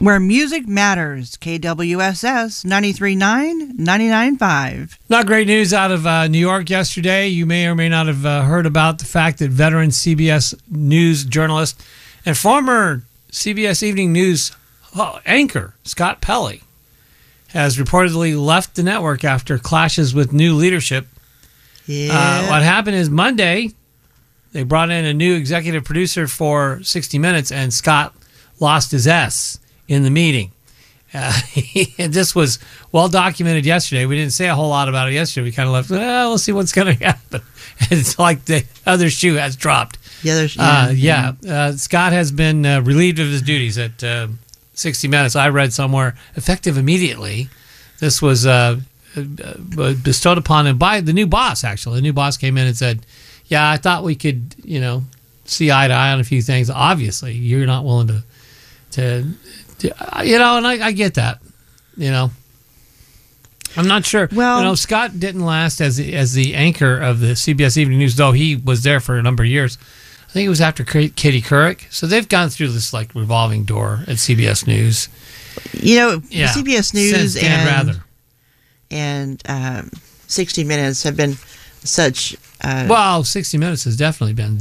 Where music matters. KWSS 93.9, 99.5. Not great news out of New York yesterday. You may or may not have heard about the fact that veteran CBS News journalist and former CBS Evening News anchor Scott Pelley has reportedly left the network after clashes with new leadership. Yeah. What happened is Monday, they brought in a new executive producer for 60 Minutes, and Scott lost his S in the meeting. And this was well documented yesterday. We didn't say a whole lot about it yesterday. We kind of left, we'll see what's going to happen. It's like the other shoe has dropped. Scott has been relieved of his duties at 60 Minutes. I read somewhere, effective immediately. This was bestowed upon him by the new boss, actually. The new boss came in and said, yeah, I thought we could, see eye to eye on a few things. Obviously, you're not willing to and I get that, I'm not sure. Well, Scott didn't last as the anchor of the CBS Evening News, though he was there for a number of years. I think it was after Katie Couric. So they've gone through this revolving door at CBS News. CBS News and 60 Minutes have been such. 60 Minutes has definitely been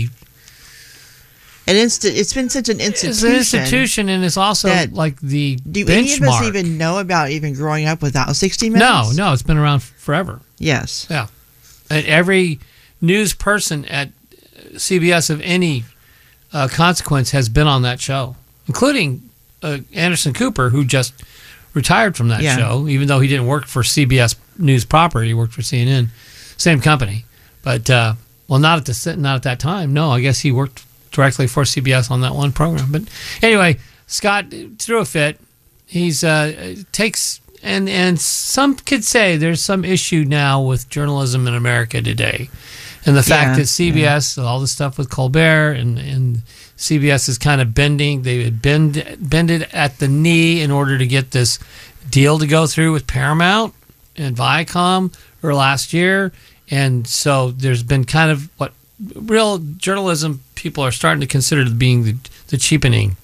it's been such an institution. It's an institution, and it's also the do benchmark. Any of us even know about even growing up without 60 Minutes? No, it's been around forever. Yes. Yeah. And every news person at CBS of any consequence has been on that show, including Anderson Cooper, who just retired from that show, even though he didn't work for CBS News proper. He worked for CNN, same company. But, not at that time. No, I guess he worked directly for CBS on that one program. But anyway, Scott threw a fit. He's takes and some could say there's some issue now with journalism in America today, and the fact that CBS, all the stuff with Colbert and CBS is kind of bending. They had bended at the knee in order to get this deal to go through with Paramount and Viacom last year, and so there's been kind of what real journalism people are starting to consider being the cheapening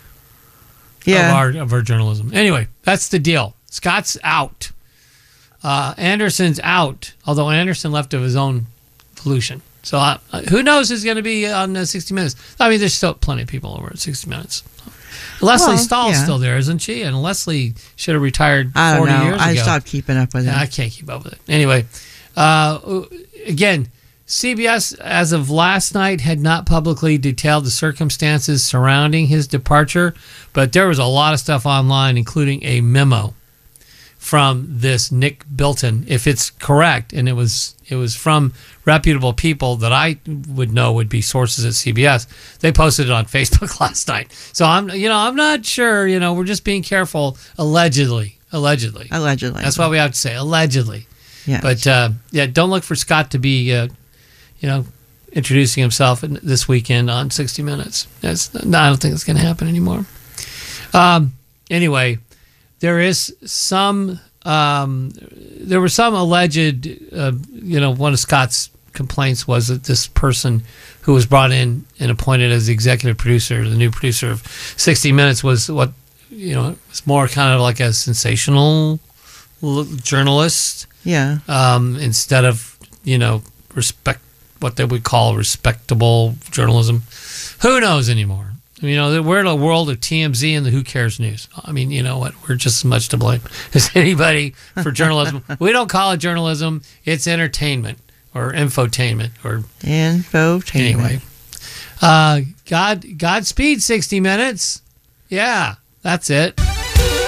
of our journalism. Anyway, that's the deal. Scott's out. Anderson's out, although Anderson left of his own volition. So who knows who's going to be on 60 Minutes. I mean, there's still plenty of people over at 60 Minutes. Leslie Stahl's still there, isn't she? And Leslie should have retired 40 years ago. I stopped keeping up with it. I can't keep up with it. Anyway, again, CBS, as of last night, had not publicly detailed the circumstances surrounding his departure, but there was a lot of stuff online, including a memo from this Nick Bilton, if it's correct, and it was from reputable people that I would know would be sources at CBS. They posted it on Facebook last night. So I'm not sure. We're just being careful. Allegedly. That's why we have to say allegedly. Yeah. But don't look for Scott to be introducing himself this weekend on 60 Minutes. I don't think it's going to happen anymore. Anyway, there is some. There were some alleged. One of Scott's complaints was that this person who was brought in and appointed as the executive producer, the new producer of 60 Minutes, was what it's more kind of like a sensational journalist. Yeah. Instead of what they would call respectable journalism. Who knows anymore? We're in a world of TMZ and the Who Cares news. I mean, you know what? We're just as much to blame as anybody for journalism. We don't call it journalism. It's entertainment or infotainment. Infotainment. Anyway, Godspeed 60 Minutes. Yeah, that's it.